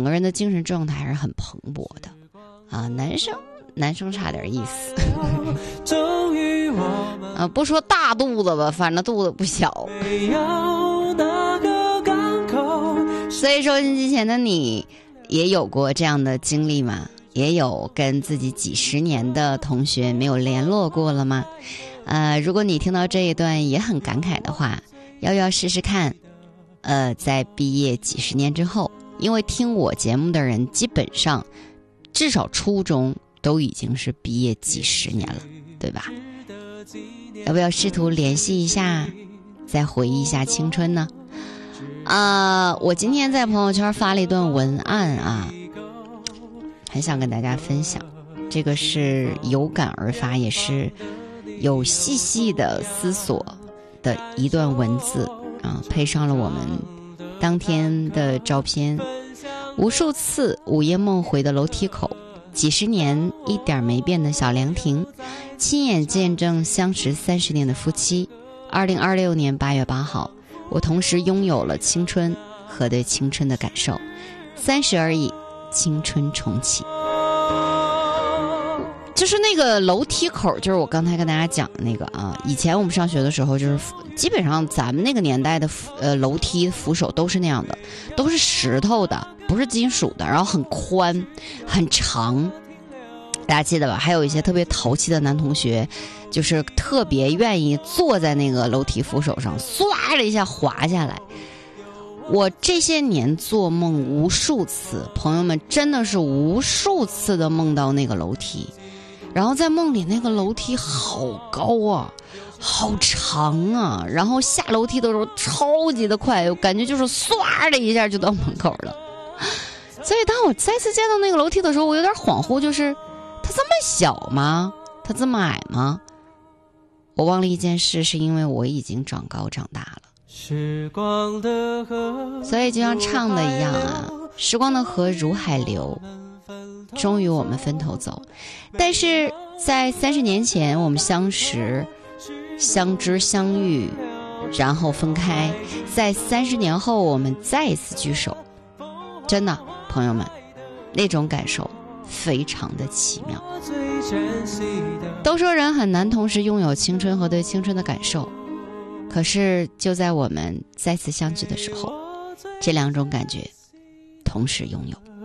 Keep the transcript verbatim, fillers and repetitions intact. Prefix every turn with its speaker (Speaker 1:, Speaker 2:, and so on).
Speaker 1: 个人的精神状态还是很蓬勃的啊。男生男生差点意思啊，不说大肚子吧，反正肚子不小。所以收音机前的你也有过这样的经历吗？也有跟自己几十年的同学没有联络过了吗？呃，如果你听到这一段也很感慨的话，要不要试试看呃，在毕业几十年之后，因为听我节目的人基本上至少初中都已经是毕业几十年了，对吧？要不要试图联系一下，再回忆一下青春呢？啊、呃，我今天在朋友圈发了一段文案啊，很想跟大家分享。这个是有感而发，也是有细细的思索的一段文字啊，配上了我们当天的照片。无数次午夜梦回的楼梯口，几十年一点没变的小凉亭，亲眼见证相识三十年的夫妻。二零二六年八月八号，我同时拥有了青春和对青春的感受。三十而已，青春重启。就是那个楼梯口，就是我刚才跟大家讲的那个啊。以前我们上学的时候，就是基本上咱们那个年代的呃楼梯扶手都是那样的，都是石头的，不是金属的，然后很宽很长，大家记得吧？还有一些特别淘气的男同学，就是特别愿意坐在那个楼梯扶手上，唰的一下滑下来。我这些年做梦无数次，朋友们，真的是无数次的梦到那个楼梯。然后在梦里那个楼梯好高啊，好长啊，然后下楼梯的时候超级的快，我感觉就是唰的一下就到门口了。所以当我再次见到那个楼梯的时候，我有点恍惚，就是它这么小吗？它这么矮吗？我忘了一件事，是因为我已经长高长大了。时光的河，所以就像唱的一样啊，时光的河如海流，终于我们分头走。但是在三十年前我们相识相知相遇，然后分开，在三十年后我们再一次聚首，真的朋友们，那种感受非常的奇妙。都说人很难同时拥有青春和对青春的感受，可是就在我们再次相聚的时候，这两种感觉同时拥有。